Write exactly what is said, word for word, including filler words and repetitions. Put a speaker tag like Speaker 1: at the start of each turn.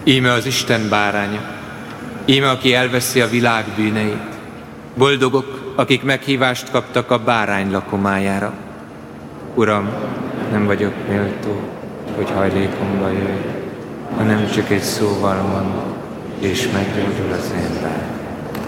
Speaker 1: Íme az Isten báránya, íme aki elveszi a világ bűneit. Boldogok, akik meghívást kaptak a bárány lakomájára. Uram, nem vagyok méltó, hogy hajlékomba jöjj, hanem csak egy szóval mond, és meggyógyul az ember.